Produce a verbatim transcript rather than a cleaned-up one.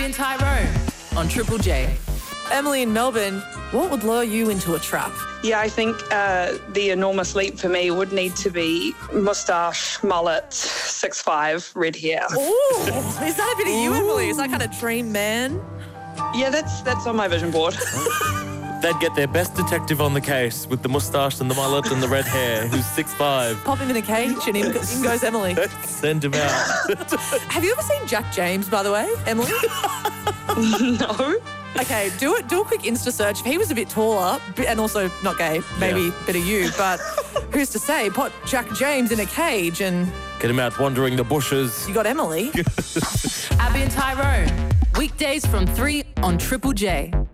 and Tyrone on Triple J. Emily in Melbourne, what would lure you into a trap? Yeah, I think uh, the enormous leap for me would need to be moustache, mullet, six five, red hair. Ooh, is that a bit of you, Emily? Is that kind of dream man? Yeah, that's that's on my vision board. They'd get their best detective on the case with the moustache and the mullet and the red hair, who's six five. Pop him in a cage and in, in goes Emily. Send him out. Have you ever seen Jack James, by the way, Emily? No. Okay, do it. Do a quick Insta search. If he was a bit taller and also not gay, maybe Yeah. a bit of you, but who's to say? Put Jack James in a cage and Get him out wandering the bushes. you got Emily. Abby and Tyrone, weekdays from three on Triple J.